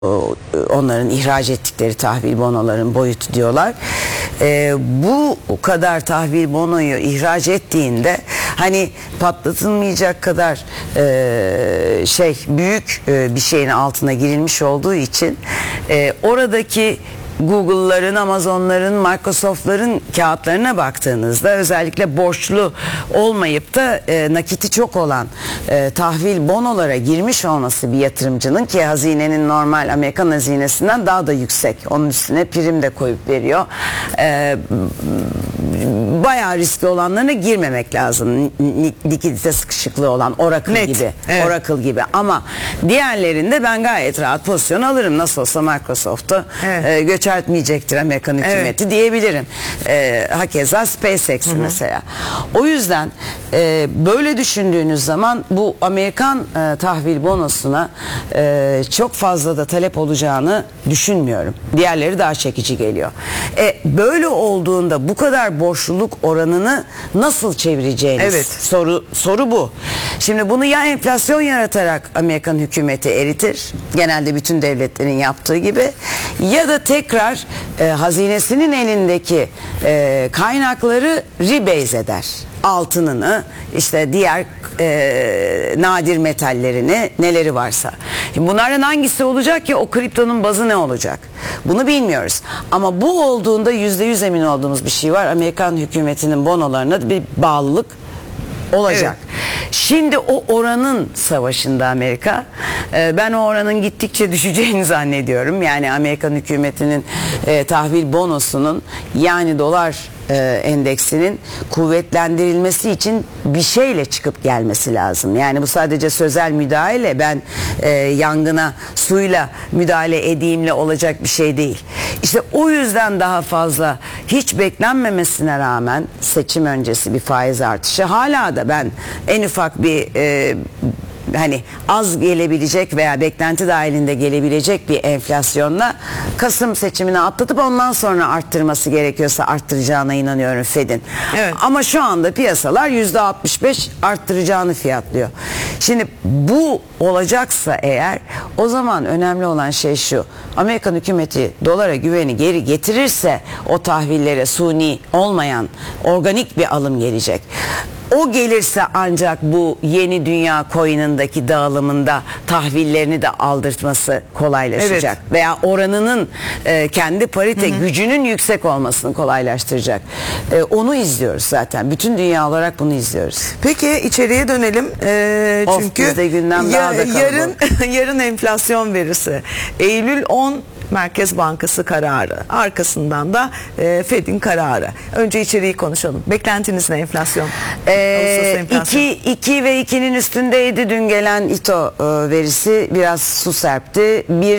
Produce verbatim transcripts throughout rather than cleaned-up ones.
onların ihraç ettikleri tahvil bonoların boyutu diyorlar. Ee, bu kadar tahvil bonoyu ihraç ettiğinde hani patlatılmayacak kadar e, şey büyük e, bir şeyin altına girilmiş olduğu için e, oradaki Google'ların, Amazon'ların, Microsoft'ların kağıtlarına baktığınızda özellikle borçlu olmayıp da e, nakiti çok olan e, tahvil bonolara girmiş olması bir yatırımcının, ki hazinenin normal Amerikan hazinesinden daha da yüksek. Onun üstüne prim de koyup veriyor. E, bayağı riskli olanlarına girmemek lazım. Likidite sıkışıklığı olan Oracle Net, gibi. evet. Oracle gibi. Ama diğerlerinde ben gayet rahat pozisyon alırım. Nasıl olsa Microsoft'u evet. e, göçertmeyecektir Amerikan hükümeti evet. diyebilirim. E, hakeza SpaceX mesela. O yüzden e, böyle düşündüğünüz zaman bu Amerikan e, tahvil bonosuna e, çok fazla da talep olacağını düşünmüyorum. Diğerleri daha çekici geliyor. E, böyle olduğunda bu kadar borçluluk oranını nasıl çevireceğiniz evet. soru soru bu. Şimdi bunu ya enflasyon yaratarak Amerikan hükümeti eritir, genelde bütün devletlerin yaptığı gibi, ya da tekrar e, hazinesinin elindeki e, kaynakları rebase eder. Altınını, işte diğer e, nadir metallerini, neleri varsa. Şimdi bunlardan hangisi olacak ki, o kriptonun bazı ne olacak? Bunu bilmiyoruz. Ama bu olduğunda yüzde yüz emin olduğumuz bir şey var. Amerikan hükümetinin bonolarına bir bağlılık olacak. Evet. Şimdi o oranın savaşında Amerika, e, ben o oranın gittikçe düşeceğini zannediyorum. Yani Amerikan hükümetinin e, tahvil bonosunun, yani dolar e, endeksinin kuvvetlendirilmesi için bir şeyle çıkıp gelmesi lazım. Yani bu sadece sözel müdahale, ben e, yangına suyla müdahale edeyimle olacak bir şey değil. İşte o yüzden daha fazla, hiç beklenmemesine rağmen seçim öncesi bir faiz artışı, hala da ben en ufak bir e, hani az gelebilecek veya beklenti dahilinde gelebilecek bir enflasyonla Kasım seçimini atlatıp ondan sonra arttırması gerekiyorsa arttıracağına inanıyorum Fed'in. Evet. Ama şu anda piyasalar yüzde altmış beş arttıracağını fiyatlıyor. Şimdi bu olacaksa eğer, o zaman önemli olan şey şu: Amerikan hükümeti dolara güveni geri getirirse o tahvillere suni olmayan organik bir alım gelecek. O gelirse ancak bu yeni dünya coin'indeki dağılımında tahvillerini de aldırtması kolaylaşacak. Evet. Veya oranının e, kendi parite hı hı. gücünün yüksek olmasını kolaylaştıracak. E, onu izliyoruz zaten. Bütün dünya olarak bunu izliyoruz. Peki içeriye dönelim. E, of, çünkü bizde gündem ya, daha da kalabalık. yarın, yarın enflasyon verisi. Eylül on Merkez Bankası kararı. Arkasından da e, Fed'in kararı. Önce içeriği konuşalım. Beklentiniz ne enflasyon? Ee, iki ve ikinin üstündeydi dün gelen İTO e, verisi. Biraz su serpti. bir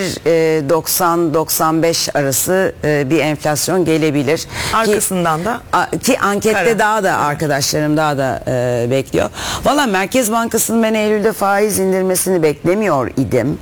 doksan doksan beş arası e, bir enflasyon gelebilir. Arkasından ki, da a, ki ankette karar. Daha da arkadaşlarım daha da e, bekliyor. Valla Merkez Bankası'nın ben Eylül'de faiz indirmesini beklemiyor idim.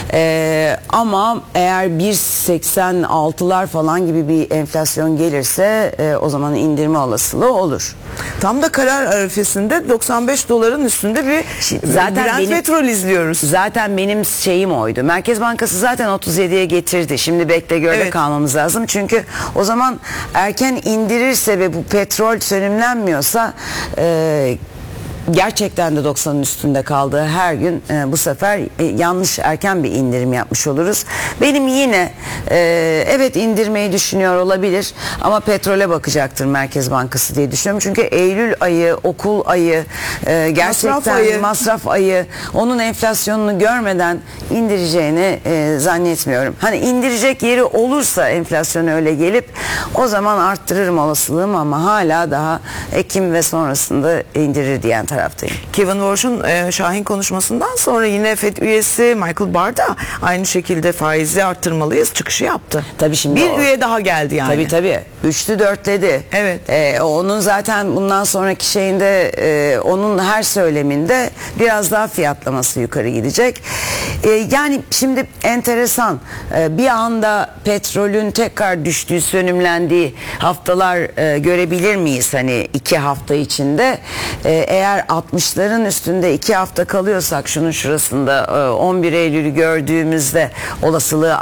E, ama eğer bir seksen altılar falan gibi bir enflasyon gelirse e, o zaman indirme olasılığı olur. Tam da karar arifesinde doksan beş doların üstünde bir zaten Brent benim, petrol izliyoruz. Zaten benim şeyim oydu. Merkez Bankası zaten otuz yediye getirdi. Şimdi bekle görde evet. kalmamız lazım. Çünkü o zaman erken indirirse ve bu petrol sönümlenmiyorsa e, gerçekten de doksanın üstünde kaldığı her gün e, bu sefer e, yanlış erken bir indirim yapmış oluruz. Benim yine e, evet indirmeyi düşünüyor olabilir ama petrole bakacaktır Merkez Bankası diye düşünüyorum. Çünkü Eylül ayı, okul ayı, e, gerçekten masraf ayı. masraf ayı, onun enflasyonunu görmeden indireceğini e, zannetmiyorum. Hani indirecek yeri olursa enflasyon öyle gelip o zaman arttırırım olasılığım, ama hala daha Ekim ve sonrasında indirir diyen taraftayım. Kevin Warsh'un e, Şahin konuşmasından sonra yine Fed üyesi Michael Barr da aynı şekilde faizi arttırmalıyız çıkışı yaptı. Tabii şimdi bir o, üye daha geldi yani. Tabii tabii. Üçlü dörtledi. Evet. Ee, onun zaten bundan sonraki şeyinde e, onun her söyleminde biraz daha fiyatlaması yukarı gidecek. E, yani şimdi enteresan. E, bir anda petrolün tekrar düştüğü, sönümlendiği haftalar e, görebilir miyiz? Hani iki hafta içinde. E, eğer eğer altmışların üstünde iki hafta kalıyorsak şunun şurasında e, on bir Eylül'ü gördüğümüzde olasılığı